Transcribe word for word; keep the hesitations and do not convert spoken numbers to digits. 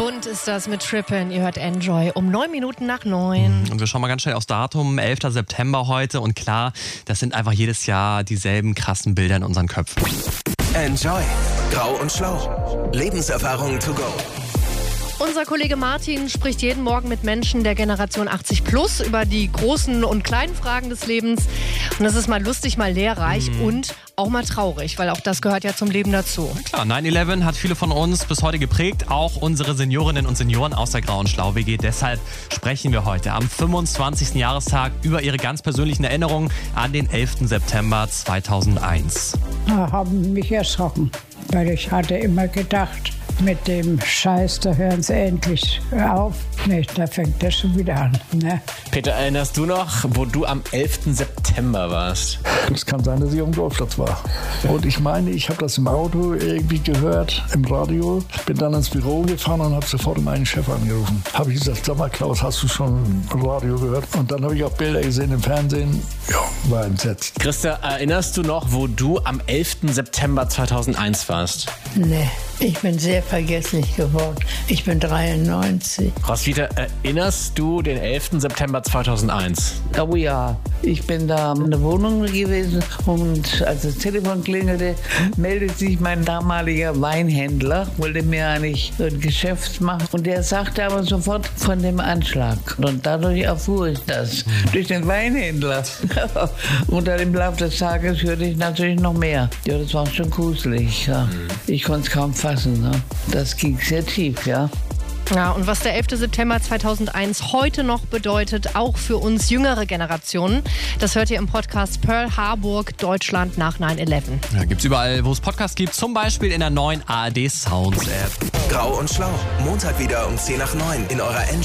Bunt ist das mit Trippin'. Ihr hört Enjoy um neun Minuten nach neun. Und wir schauen mal ganz schnell aufs Datum, elfter September heute. Und klar, das sind einfach jedes Jahr dieselben krassen Bilder in unseren Köpfen. Enjoy. Grau und Schlau. Lebenserfahrung to go. Unser Kollege Martin spricht jeden Morgen mit Menschen der Generation achtzig plus über die großen und kleinen Fragen des Lebens. Und das ist mal lustig, mal lehrreich mhm. und auch mal traurig, weil auch das gehört ja zum Leben dazu. Klar, neun elf hat viele von uns bis heute geprägt, auch unsere Seniorinnen und Senioren aus der Grau und Schlau W G. Deshalb sprechen wir heute am fünfundzwanzigsten Jahrestag über ihre ganz persönlichen Erinnerungen an den elften September zweitausendeins. Da haben mich erschrocken, weil ich hatte immer gedacht, mit dem Scheiß, da hören sie endlich auf. Nee, da fängt das schon wieder an. Ne? Peter, erinnerst du noch, wo du am elften September warst? Es kann sein, dass ich am Golfplatz war. Und ich meine, ich habe das im Auto irgendwie gehört, im Radio. Bin dann ins Büro gefahren und habe sofort meinen Chef angerufen. Habe ich gesagt, sag mal Klaus, hast du schon Radio gehört? Und dann habe ich auch Bilder gesehen im Fernsehen. Ja, war entsetzt. Christa, erinnerst du noch, wo du am elften September zweitausendeins warst? Nee. Ich bin sehr vergesslich geworden. Ich bin dreiundneunzig. Roswitha, erinnerst du den elften September zweitausendeins? Oh ja, ich bin da in der Wohnung gewesen und als das Telefon klingelte, meldet sich mein damaliger Weinhändler, wollte mir eigentlich ein Geschäft machen und der sagte aber sofort von dem Anschlag. Und dadurch erfuhr ich das, mhm. durch den Weinhändler. Unter dem Lauf des Tages hörte ich natürlich noch mehr. Ja, das war schon gruselig. Ja. Mhm. Ich konnte es kaum fassen. Ne? Das ging sehr tief, ja. Ja, und was der elfte September zweitausendeins heute noch bedeutet, auch für uns jüngere Generationen, das hört ihr im Podcast Pearl Harbor, Deutschland nach neun elf. Ja, gibt's überall, wo es Podcasts gibt, zum Beispiel in der neuen A R D Sounds App. Grau und Schlau, Montag wieder um zehn nach neun in eurer Enjoy.